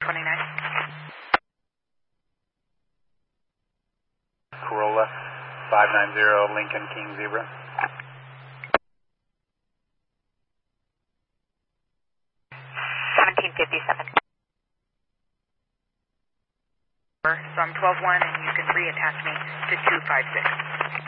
Corolla 590 Lincoln King Zebra. So I'm 12-1 and you can reattach me to 256.